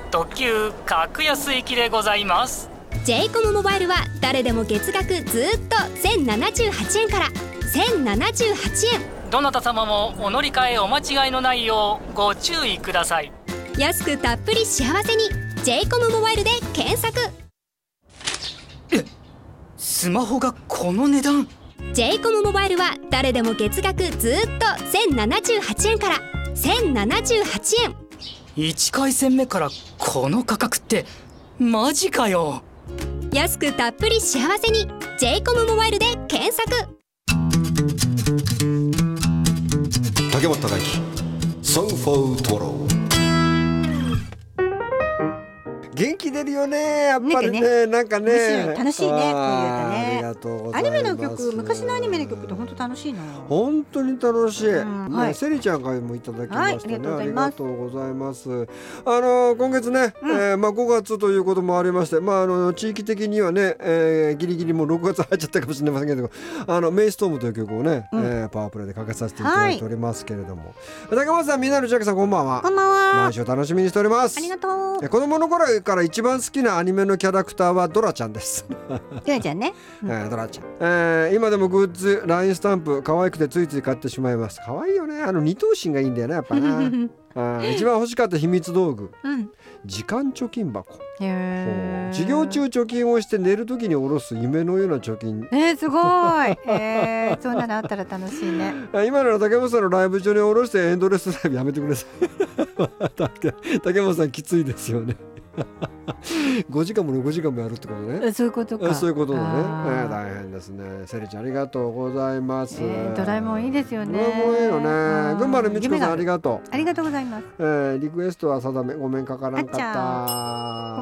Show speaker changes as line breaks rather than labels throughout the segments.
特急格安行きでございます。
j コムモバイルは誰でも月額ずっと1078円から1078円。
どなた様もお乗り換えお間違いのないようご注意ください。
安くたっぷり幸せに j コムモバイルで検索。
スマホがこの値段。
j コムモバイルは誰でも月額ずっと1078円から1078円。
1回戦目からこの価格ってマジかよ。
安くたっぷり幸せに j コムモバイルで検索。
竹本孝之 Song for Tomorrow。元気出るよね、やっぱりね。なんかね、
楽しいね、こういう歌ね。
ありがとうございます。
アニメの曲、昔のアニメの曲って本当楽しいの。
本当に楽しい。
はい、
セリちゃんからもいただきましたね。
ありがとうございます。
今月ね、5月ということもありまして、地域的にはね、ギリギリもう6月入っちゃったかもしれませんけど、メイストームという曲をね、パワープレイでかけさせていただいておりますけれども、竹本さん、みんなの千秋さん、こんばんは。
こんばんは。
毎週楽しみにしております。
ありがとう。
子供の頃から一番好きなアニメのキャラクターはドラちゃんです。
ドラちゃんね。
ドラちゃん。今でもグッズ、ラインスタンプ可愛くてついつい買ってしまいます。可愛いよね。二頭身がいいんだよね、やっぱな。一番欲しかった秘密道具、時間貯金箱。授業中貯金をして寝るときに下ろす夢のような貯金。
すごい。そんなのあったら楽しいね。
今の竹本さんのライブ中に下ろしてエンドレスライブやめてください。竹本さんきついですよね。5時間も6時間もやるってことね。
そういうことか。
そういうことだね。大変ですね。セリちゃん、ありがとうございます。
ドラえもんいいですよね。
ドラえもんいいよね。群馬のみちこさん、ありがとう。
ありがとうございます。
リクエストは定め、ごめんかからんかった。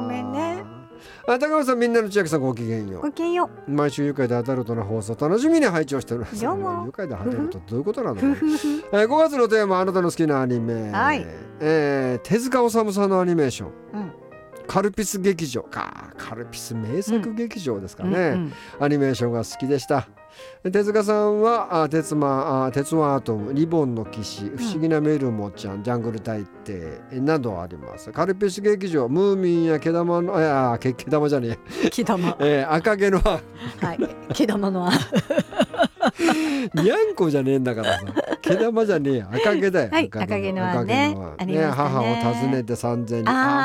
ごめんね。
高橋さん、みんなの千秋さん、ごきげんよう。
ごきげんよ
う。毎週愉快でアダルトな放送楽しみに拝聴しております。
どうも。
愉快でアダルトどういうことなの？5月のテーマ、あなたの好きなアニメ。手塚治虫さんのアニメーション。カルピス劇場か。カルピス名作劇場ですかね。アニメーションが好きでした。手塚さんは鉄腕アトム、リボンの騎士、不思議なメルモちゃん、ジャングル大帝などあります。カルピス劇場、ムーミンや毛玉の毛玉じゃねえ
毛玉、
赤毛の
はい、毛玉の
にゃんこじゃねえんだからさ、毛玉じゃねえ、赤毛だよ。
はい、赤毛のね、
母を訪ねて3000人。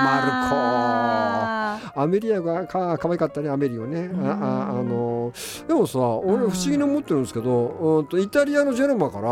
マルコアメリアが可愛かったね。アメリオね。でもさ、俺不思議に思ってるんですけど、イタリアのジェノバから、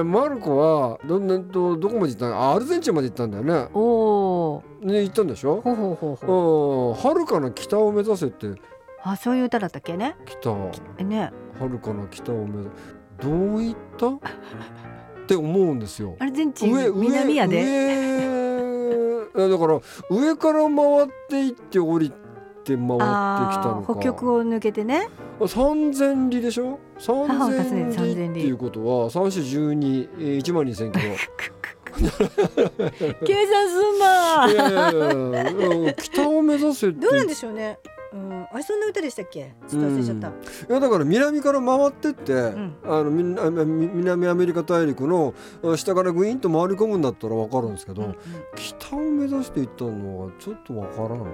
マルコはどこまで行ったの？アルゼンチンまで行ったんだよね。行ったんでしょ。遥かな北を目指せって。
そういう歌だったっけね。
北ね、遥かな北を目指せ。どういったって思うんですよ。
アルゼンチン南やで。
だから上から回っていって降りて回ってきたのか。
北極を抜けてね。
3000里でしょ。3000里っていうことは3412、1万2000キロ。
計算すんな。
北を目指せって。
どうなんでしょうね。そんな歌でしたっけ？ちょっと忘れちゃった。い
や、だから南から回ってって、南アメリカ大陸の下からグイーンと回り込むんだったら分かるんですけど、北を目指していったのはちょっと分からんなと思って。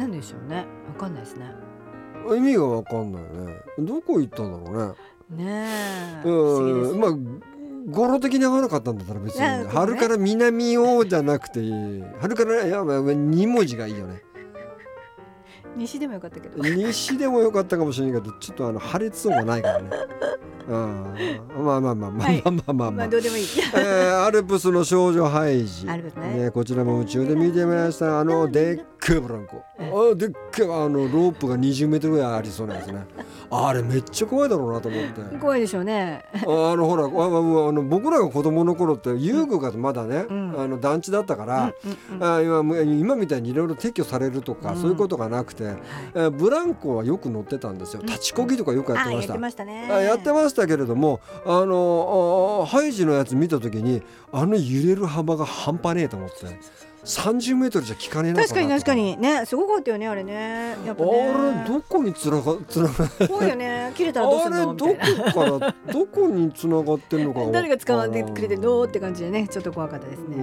なんでしょうね。分かんないですね。
意味が分かんないね。どこ行ったんだろうね。
ねえ。
まあ語呂的に合わなかったんだったら別に、春から南をじゃなくて、春から2文字がいいよね。
西でもよかったけど。
西でもよかったかもしれないけど、ちょっと破裂音がないからね。まあ
どうでもいい。
アルプスの少女ハイジ、こちらも宇宙で見てみました。でっけえブランコ、でっけえロープが20メートルぐらいありそうなやつね。あれめっちゃ怖いだろうなと思って。
怖いでしょうね。
ほら、僕らが子供の頃って遊具がまだね、団地だったから、今みたいにいろいろ撤去されるとか、そういうことがなくて、ブランコはよく乗ってたんですよ。立ちこぎとかよくやってました。やってましたけれども、ハイジのやつ見た時に揺れる幅が半端ねえと思って、30メートルじゃ効かねえな。
確かにね、すごかったよね、あれね。やっぱね、
あれどこにつなが
そうよね。切れたらどうするのみたいな。
あれどこにつながってんのか
誰が使わんでくれてるのって感じでね、ちょっと怖かったですね。